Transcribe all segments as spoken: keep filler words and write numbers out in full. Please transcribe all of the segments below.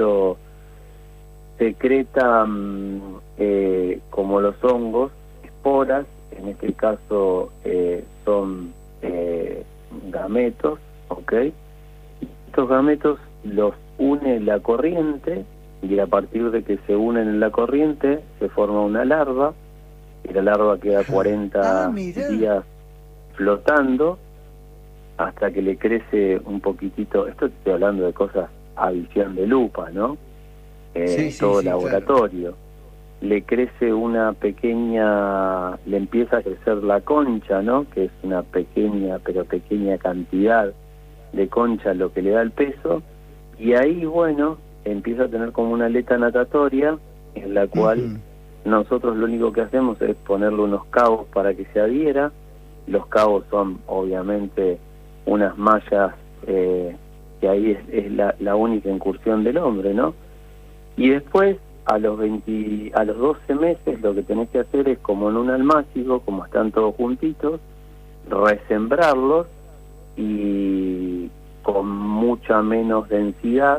poquito secretan, eh, como los hongos, esporas. En este caso eh, son eh, gametos, ¿ok? Estos gametos los une la corriente, y a partir de que se unen en la corriente se forma una larva, y la larva queda cuarenta ah, días flotando hasta que le crece un poquitito. Esto estoy hablando de cosas a visión de lupa, ¿no? Eh, sí, sí, todo sí, laboratorio. Claro. Le crece una pequeña, le empieza a crecer la concha, ¿no? Que es una pequeña, pero pequeña cantidad de concha lo que le da el peso, y ahí, bueno, empieza a tener como una aleta natatoria en la cual uh-huh. nosotros lo único que hacemos es ponerle unos cabos para que se adhiera. Los cabos son obviamente unas mallas, eh, que ahí es, es la, la única incursión del hombre, ¿no? Y después, a los veinte, a los doce meses, lo que tenés que hacer es, como en un almácigo, como están todos juntitos, resembrarlos, y con mucha menos densidad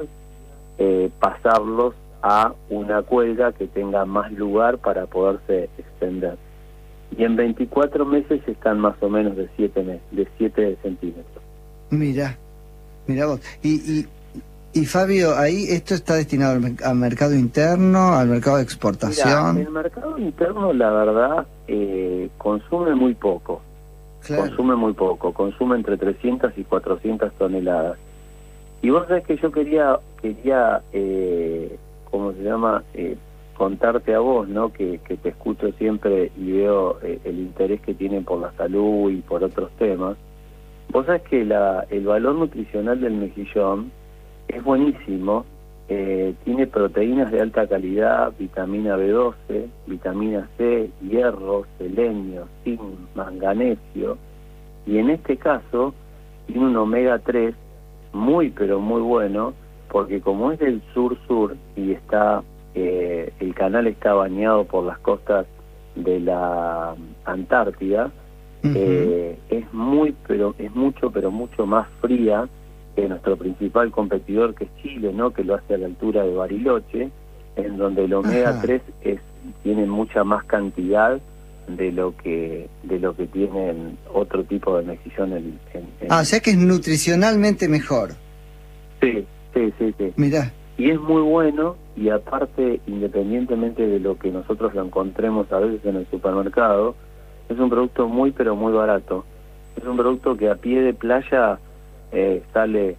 eh, pasarlos a una cuelga que tenga más lugar para poderse extender. Y en veinticuatro meses están más o menos de siete meses, de siete centímetros. Mira, mira vos. Y, y, y Fabio, ahí esto está destinado al, al mercado interno, al mercado de exportación. Mira, el mercado interno, la verdad, eh, consume muy poco. Claro. Consume muy poco, consume entre trescientas y cuatrocientas toneladas. Y vos sabés que yo quería, quería eh, ¿cómo se llama? Eh, contarte a vos, ¿no? Que, que te escucho siempre y veo eh, el interés que tienen por la salud y por otros temas. Vos sabés que la, el valor nutricional del mejillón es buenísimo. Eh, tiene proteínas de alta calidad, vitamina B doce, vitamina C, hierro, selenio, zinc, manganesio, y en este caso tiene un omega tres muy pero muy bueno, porque como es del sur-sur y está eh, el canal está bañado por las costas de la Antártida, uh-huh. eh, es muy pero es mucho pero mucho más fría que nuestro principal competidor, que es Chile, ¿no? Que lo hace a la altura de Bariloche, en donde el omega tres es, tiene mucha más cantidad de lo que de lo que tienen otro tipo de mejillón en, en, en... Ah, o sea que es nutricionalmente mejor. Sí, sí, sí, sí. Mirá. Y es muy bueno, y aparte, independientemente de lo que nosotros lo encontremos a veces en el supermercado, es un producto muy pero muy barato. Es un producto que a pie de playa Eh, sale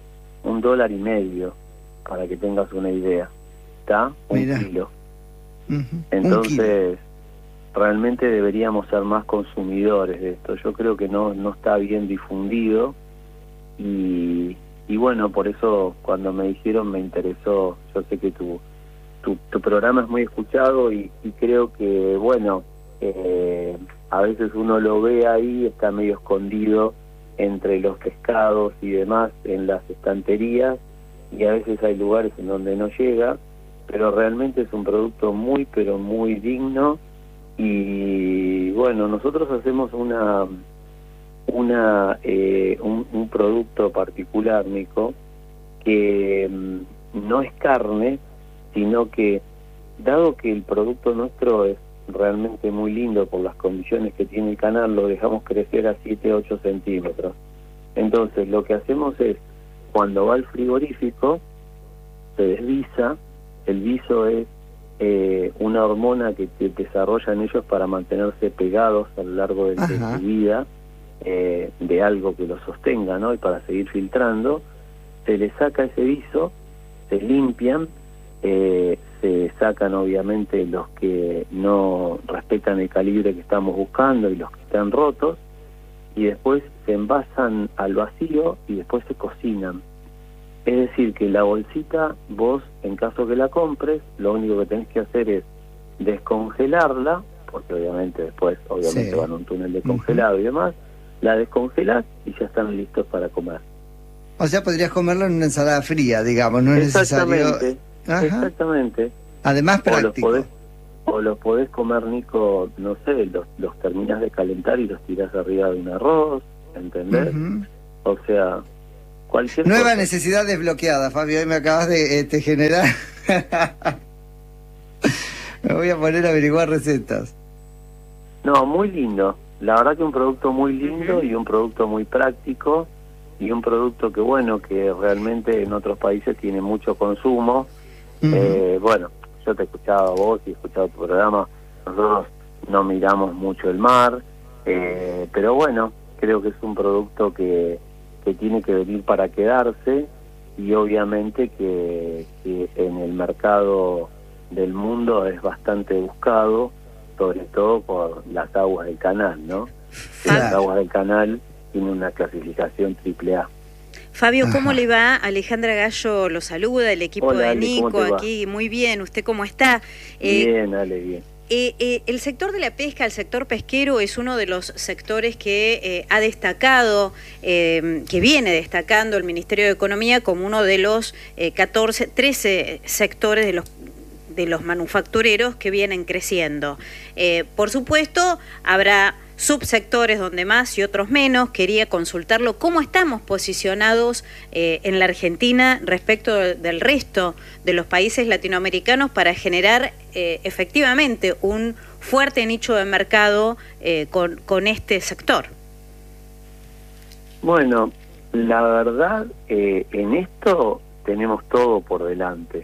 un dólar y medio, para que tengas una idea. ¿Está? Un Mirá. kilo. Uh-huh. Entonces, realmente deberíamos ser más consumidores de esto. Yo creo que no no está bien difundido, y, y bueno, por eso cuando me dijeron me interesó. Yo sé que tu, tu, tu programa es muy escuchado, y, y creo que, bueno, eh, a veces uno lo ve ahí, está medio escondido entre los pescados y demás en las estanterías, y a veces hay lugares en donde no llega, pero realmente es un producto muy pero muy digno. Y bueno, nosotros hacemos una una eh, un, un producto particular, Nico, que mm, no es carne, sino que, dado que el producto nuestro es realmente muy lindo por las condiciones que tiene el canal, lo dejamos crecer a siete ocho centímetros. Entonces lo que hacemos es, cuando va al frigorífico, se desvisa. El viso es eh, una hormona que te desarrollan ellos para mantenerse pegados a lo largo de, de su vida, eh, de algo que los sostenga, ¿no? Y para seguir filtrando, se le saca ese viso, se limpian, eh, se sacan obviamente los que no respetan el calibre que estamos buscando y los que están rotos, y después se envasan al vacío y después se cocinan. Es decir, que la bolsita, vos, en caso que la compres, lo único que tenés que hacer es descongelarla, porque obviamente después obviamente sí. van a un túnel de congelado uh-huh. y demás, la descongelás y ya están listos para comer. O sea, podrías comerlo en una ensalada fría, digamos, no es exactamente, necesario... Ajá. Exactamente. Además práctico. O los, podés, o los podés comer, Nico, no sé, los, los terminás de calentar y los tirás arriba de un arroz, ¿entendés? Uh-huh. O sea, cualquier Nueva cosa. necesidad desbloqueada, Fabio, hoy me acabas de este, generar. Me voy a poner a averiguar recetas. No, muy lindo. La verdad que un producto muy lindo Uh-huh. y un producto muy práctico y un producto que, bueno, que realmente en otros países tiene mucho consumo. Uh-huh. Eh, bueno, yo te escuchaba a vos y he escuchado tu programa. Nosotros no miramos mucho el mar, eh, pero bueno, creo que es un producto que, que tiene que venir para quedarse y obviamente que, que en el mercado del mundo es bastante buscado, sobre todo por las aguas del canal, ¿no? Que las Claro. aguas del canal tienen una clasificación triple A. Fabio, ¿cómo Ajá. le va? Alejandra Gallo lo saluda, el equipo Hola, de Ale, ¿cómo Nico te va? aquí, muy bien. ¿Usted cómo está? Eh, Bien, Ale, bien. Eh, eh, el sector de la pesca, el sector pesquero, es uno de los sectores que eh, ha destacado, eh, que viene destacando el Ministerio de Economía como uno de los eh, catorce, trece sectores de los de los manufactureros que vienen creciendo. Eh, por supuesto, habrá subsectores donde más y otros menos. Quería consultarlo cómo estamos posicionados eh, en la Argentina respecto de, del resto de los países latinoamericanos para generar eh, efectivamente un fuerte nicho de mercado eh, con, con este sector. Bueno, la verdad, eh, en esto tenemos todo por delante,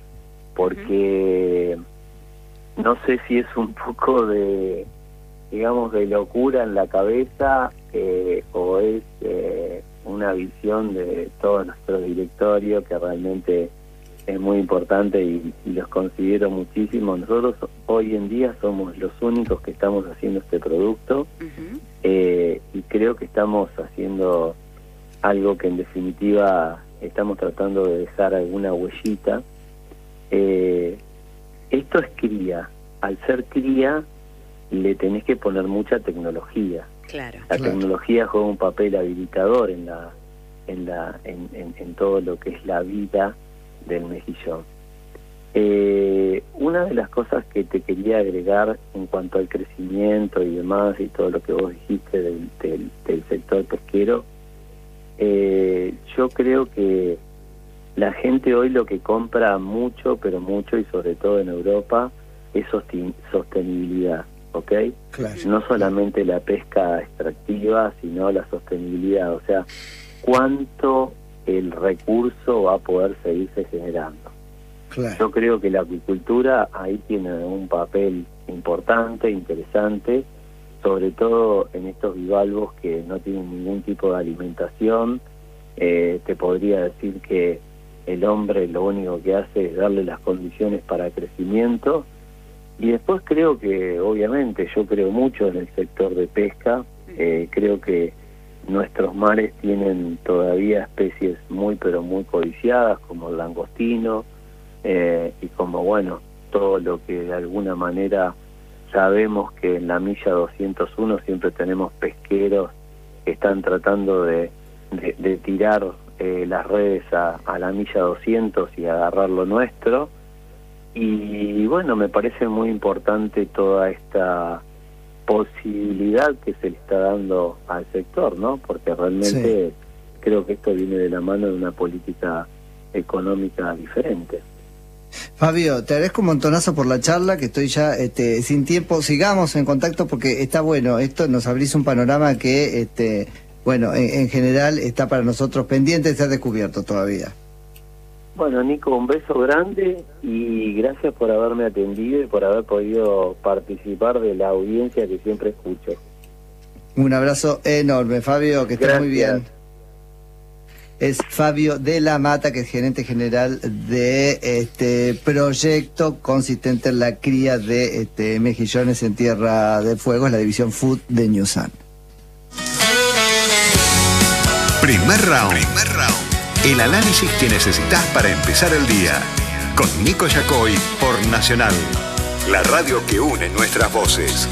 porque uh-huh. no sé si es un poco de, digamos, de locura en la cabeza eh, o es eh, una visión de todo nuestro directorio que realmente es muy importante y, y los considero muchísimo. Nosotros hoy en día somos los únicos que estamos haciendo este producto uh-huh. eh, y creo que estamos haciendo algo que en definitiva estamos tratando de dejar alguna huellita. Eh, esto es cría. Al ser cría le tenés que poner mucha tecnología. Claro. La claro. tecnología juega un papel habilitador en la en la en, en, en todo lo que es la vida del mejillón. Eh, una de las cosas que te quería agregar en cuanto al crecimiento y demás y todo lo que vos dijiste del, del, del sector pesquero, eh, yo creo que la gente hoy lo que compra mucho, pero mucho y sobre todo en Europa, es sosten- sostenibilidad, ¿ok? Claro. No solamente la pesca extractiva, sino la sostenibilidad, o sea, cuánto el recurso va a poder seguirse generando. Claro. Yo creo que la acuicultura ahí tiene un papel importante, interesante, sobre todo en estos bivalvos que no tienen ningún tipo de alimentación. Eh, te podría decir que el hombre lo único que hace es darle las condiciones para crecimiento. Y después creo que, obviamente, yo creo mucho en el sector de pesca. Eh, creo que nuestros mares tienen todavía especies muy, pero muy codiciadas, como el langostino, eh, y como, bueno, todo lo que de alguna manera sabemos que en la milla doscientos uno siempre tenemos pesqueros que están tratando de, de, de tirar eh, las redes a, a la milla doscientos y agarrar lo nuestro. Y bueno, me parece muy importante toda esta posibilidad que se le está dando al sector, ¿no? Porque realmente sí. creo que esto viene de la mano de una política económica diferente. Fabio, te agradezco un montonazo por la charla, que estoy ya este, sin tiempo. Sigamos en contacto porque está bueno, esto nos abrís un panorama que, este, bueno, en, en general está para nosotros pendiente de ser descubierto todavía. Bueno, Nico, un beso grande y gracias por haberme atendido y por haber podido participar de la audiencia que siempre escucho. Un abrazo enorme, Fabio, que estés gracias. Muy bien. Es Fabio de la Mata, que es gerente general de este proyecto consistente en la cría de este, mejillones en Tierra del Fuego, es la división Food de Newsan. Primer round. Primer round. El análisis que necesitas para empezar el día. Con Nico Yacoy por Nacional, la radio que une nuestras voces.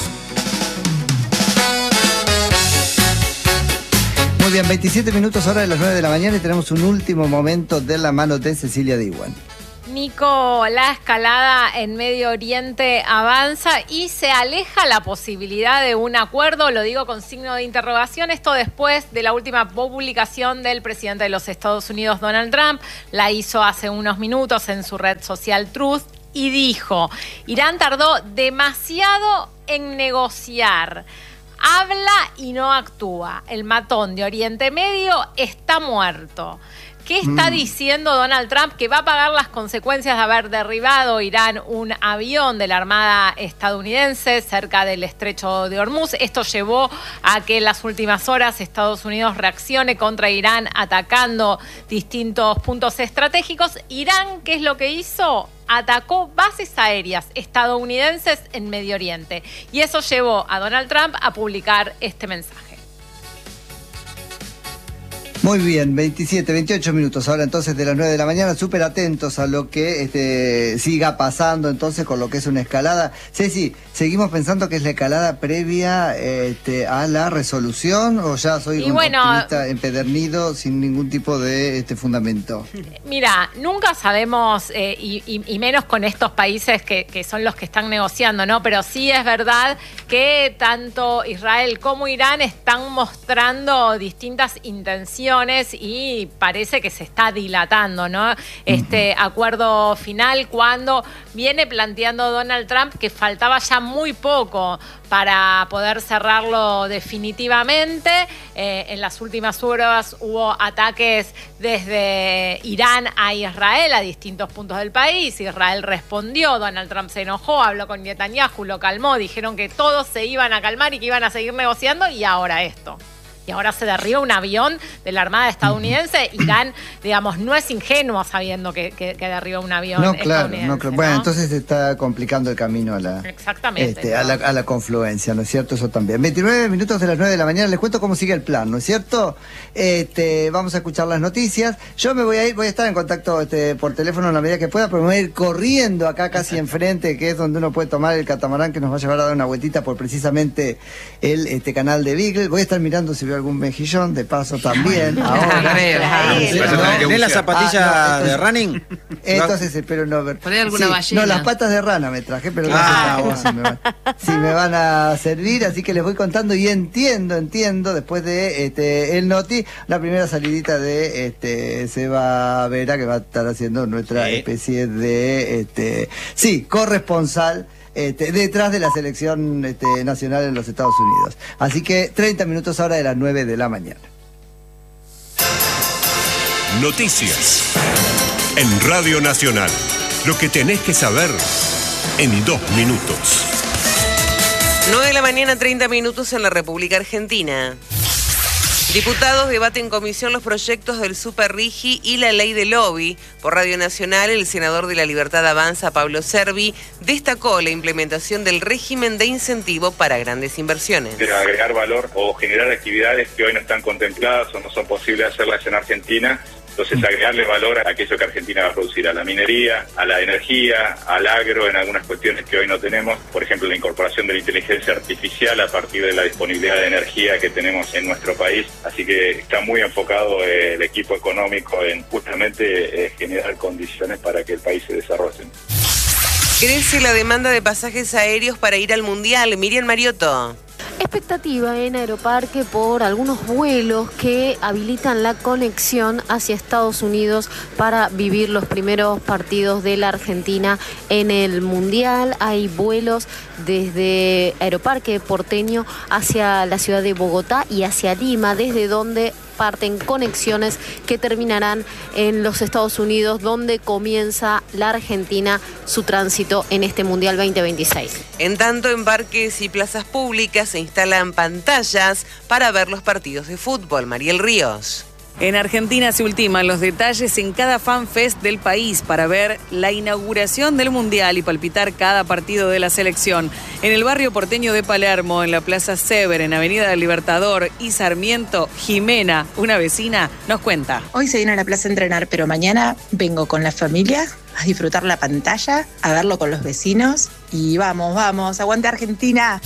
Muy bien, veintisiete minutos hora de las nueve de la mañana y tenemos un último momento de la mano de Cecilia Diwan. Nico, la escalada en Medio Oriente avanza y se aleja la posibilidad de un acuerdo, lo digo con signo de interrogación, esto después de la última publicación del presidente de los Estados Unidos, Donald Trump, la hizo hace unos minutos en su red social Truth y dijo, Irán tardó demasiado en negociar, habla y no actúa, el matón de Oriente Medio está muerto. ¿Qué está diciendo Donald Trump? Que va a pagar las consecuencias de haber derribado Irán un avión de la Armada estadounidense cerca del estrecho de Hormuz. Esto llevó a que en las últimas horas Estados Unidos reaccione contra Irán atacando distintos puntos estratégicos. Irán, ¿qué es lo que hizo? Atacó bases aéreas estadounidenses en Medio Oriente. Y eso llevó a Donald Trump a publicar este mensaje. Muy bien, veintisiete, veintiocho minutos ahora entonces de las nueve de la mañana, súper atentos a lo que este, siga pasando entonces con lo que es una escalada. Ceci, ¿seguimos pensando que es la escalada previa este, a la resolución o ya soy y un bueno, optimista empedernido sin ningún tipo de este, fundamento? Mira, nunca sabemos, eh, y, y, y menos con estos países que, que son los que están negociando, ¿no? Pero sí es verdad que tanto Israel como Irán están mostrando distintas intenciones y parece que se está dilatando, ¿no? Este uh-huh. acuerdo final cuando viene planteando Donald Trump que faltaba ya muy poco para poder cerrarlo definitivamente. Eh, en las últimas horas hubo ataques desde Irán a Israel, a distintos puntos del país. Israel respondió, Donald Trump se enojó, habló con Netanyahu, lo calmó, dijeron que todos se iban a calmar y que iban a seguir negociando y ahora esto. Y ahora se derriba un avión de la Armada estadounidense. Irán, digamos, no es ingenuo sabiendo que, que, que derriba un avión no, claro, estadounidense. No, claro. Bueno, ¿no? Entonces se está complicando el camino a la, Exactamente, este, ¿no? a, la, a la confluencia, ¿no es cierto? Eso también. veintinueve minutos de las nueve de la mañana, les cuento cómo sigue el plan, ¿no es cierto? Este, vamos a escuchar las noticias. Yo me voy a ir, voy a estar en contacto este, por teléfono en la medida que pueda, pero me voy a ir corriendo acá casi enfrente, que es donde uno puede tomar el catamarán que nos va a llevar a dar una vueltita por precisamente el este, canal de Beagle. Voy a estar mirando si veo algún mejillón. De paso también. Ahora. ¿Tenés las zapatillas ah, no, entonces, de running? Entonces espero no ver. ¿Poner alguna sí, ballena? No, las patas de rana me traje, pero no ah, sé si, si, me van, si me van a servir, así que les voy contando y entiendo, entiendo, después de este el Noti, la primera salidita de este Seba Vera, que va a estar haciendo nuestra sí. especie de este sí, corresponsal. Este, detrás de la selección este, nacional en los Estados Unidos. Así que treinta minutos ahora de las nueve de la mañana. Noticias en Radio Nacional. Lo que tenés que saber en dos minutos. nueve de la mañana, treinta minutos en la República Argentina. Diputados debaten en comisión los proyectos del Superrigi y la ley de lobby. Por Radio Nacional, el senador de La Libertad Avanza, Pablo Servi, destacó la implementación del régimen de incentivo para grandes inversiones. De agregar valor o generar actividades que hoy no están contempladas o no son posibles hacerlas en Argentina. Entonces, agregarle valor a aquello que Argentina va a producir, a la minería, a la energía, al agro, en algunas cuestiones que hoy no tenemos. Por ejemplo, la incorporación de la inteligencia artificial a partir de la disponibilidad de energía que tenemos en nuestro país. Así que está muy enfocado eh, el equipo económico en justamente eh, generar condiciones para que el país se desarrolle. Crece la demanda de pasajes aéreos para ir al Mundial. Miriam Mariotto. Expectativa en Aeroparque por algunos vuelos que habilitan la conexión hacia Estados Unidos para vivir los primeros partidos de la Argentina en el Mundial. Hay vuelos desde Aeroparque porteño hacia la ciudad de Bogotá y hacia Lima, desde donde parten conexiones que terminarán en los Estados Unidos, donde comienza la Argentina su tránsito en este Mundial veinte veintiséis. En tanto, en parques y plazas públicas se instalan pantallas para ver los partidos de fútbol. Mariel Ríos. En Argentina se ultiman los detalles en cada FanFest del país para ver la inauguración del Mundial y palpitar cada partido de la selección. En el barrio porteño de Palermo, en la Plaza Sever, en Avenida del Libertador y Sarmiento, Jimena, una vecina, nos cuenta. Hoy se viene a la plaza a entrenar, pero mañana vengo con la familia a disfrutar la pantalla, a verlo con los vecinos y vamos, vamos, aguante Argentina.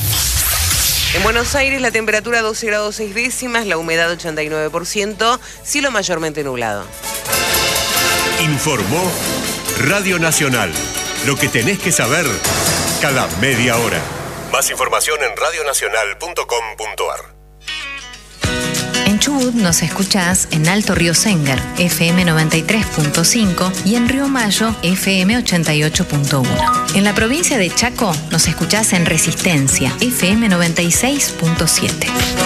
En Buenos Aires la temperatura doce grados seis décimas, la humedad ochenta y nueve por ciento, cielo mayormente nublado. Informó Radio Nacional. Lo que tenés que saber cada media hora. Más información en radionacional punto com punto ar. En Chubut nos escuchás en Alto Río Sengar, F M noventa y tres punto cinco y en Río Mayo, F M ochenta y ocho punto uno. En la provincia de Chaco nos escuchás en Resistencia, F M noventa y seis punto siete.